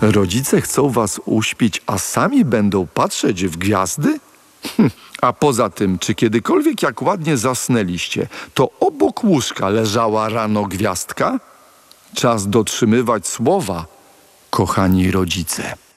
Rodzice chcą was uśpić, a sami będą patrzeć w gwiazdy? A poza tym, czy kiedykolwiek jak ładnie zasnęliście, to obok łóżka leżała rano gwiazdka? Czas dotrzymywać słowa, kochani rodzice.